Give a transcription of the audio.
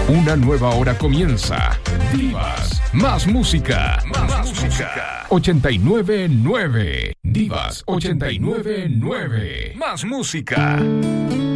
Una nueva hora comienza. Divas, más música. Más música. 89.9. Divas 89.9. Más música.